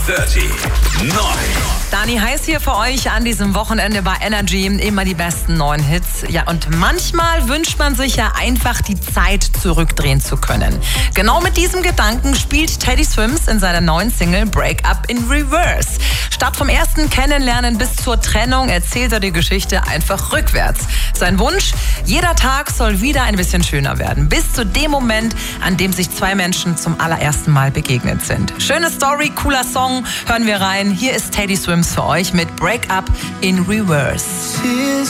30. 9. Dani Heiß hier für euch an diesem Wochenende bei Energy. Immer die besten neuen Hits. Ja, und manchmal wünscht man sich ja einfach, die Zeit zurückdrehen zu können. Genau mit diesem Gedanken spielt Teddy Swims in seiner neuen Single Break Up in Reverse. Statt vom ersten Kennenlernen bis zur Trennung erzählt er die Geschichte einfach rückwärts. Sein Wunsch? Jeder Tag soll wieder ein bisschen schöner werden. Bis zu dem Moment, an dem sich zwei Menschen zum allerersten Mal begegnet sind. Schöne Story, cooler Song. Hören wir rein. Hier ist Teddy Swims für euch mit Break Up in Reverse.